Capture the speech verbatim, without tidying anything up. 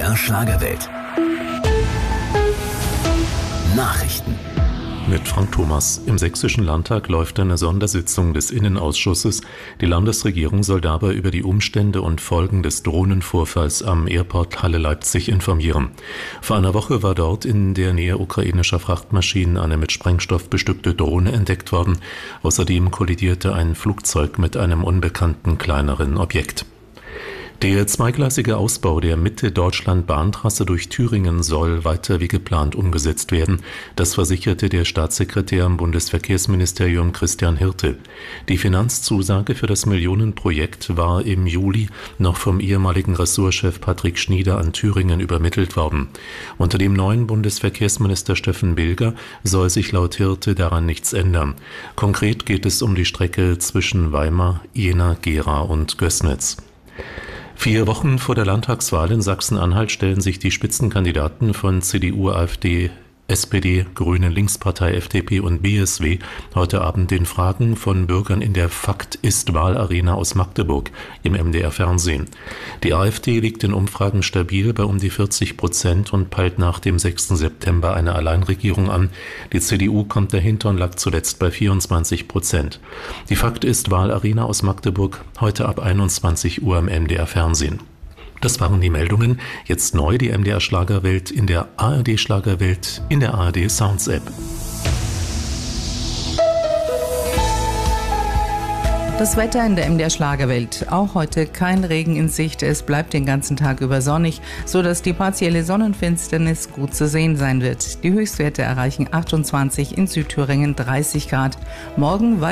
der Schlagerwelt. Nachrichten. Mit Frank Thomas. Im Sächsischen Landtag läuft eine Sondersitzung des Innenausschusses. Die Landesregierung soll dabei über die Umstände und Folgen des Drohnenvorfalls am Airport Halle Leipzig informieren. Vor einer Woche war dort in der Nähe ukrainischer Frachtmaschinen eine mit Sprengstoff bestückte Drohne entdeckt worden. Außerdem kollidierte ein Flugzeug mit einem unbekannten kleineren Objekt. Der zweigleisige Ausbau der Mitte-Deutschland-Bahntrasse durch Thüringen soll weiter wie geplant umgesetzt werden. Das versicherte der Staatssekretär im Bundesverkehrsministerium Christian Hirte. Die Finanzzusage für das Millionenprojekt war im Juli noch vom ehemaligen Ressortchef Patrick Schnieder an Thüringen übermittelt worden. Unter dem neuen Bundesverkehrsminister Steffen Bilger soll sich laut Hirte daran nichts ändern. Konkret geht es um die Strecke zwischen Weimar, Jena, Gera und Gößnitz. Vier Wochen vor der Landtagswahl in Sachsen-Anhalt stellen sich die Spitzenkandidaten von C D U, AfD, S P D, Grüne Linkspartei, F D P und B S W heute Abend den Fragen von Bürgern in der Fakt-Ist-Wahlarena aus Magdeburg im M D R-Fernsehen. Die AfD liegt in Umfragen stabil bei um die vierzig Prozent und peilt nach dem sechsten September eine Alleinregierung an. Die C D U kommt dahinter und lag zuletzt bei vierundzwanzig Prozent. Die Fakt-Ist-Wahlarena aus Magdeburg heute ab einundzwanzig Uhr im M D R-Fernsehen. Das waren die Meldungen. Jetzt neu die M D R Schlagerwelt in der A R D Schlagerwelt, in der A R D Sounds App. Das Wetter in der M D R Schlagerwelt. Auch heute kein Regen in Sicht. Es bleibt den ganzen Tag über sonnig, sodass die partielle Sonnenfinsternis gut zu sehen sein wird. Die Höchstwerte erreichen achtundzwanzig, in Südthüringen dreißig Grad. Morgen